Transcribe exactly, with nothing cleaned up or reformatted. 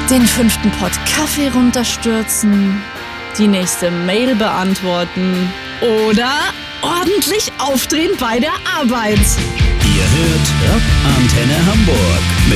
den fünften Pott Kaffee runterstürzen, die nächste Mail beantworten oder ordentlich aufdrehen bei der Arbeit. Ihr hört Rock Antenne Hamburg mit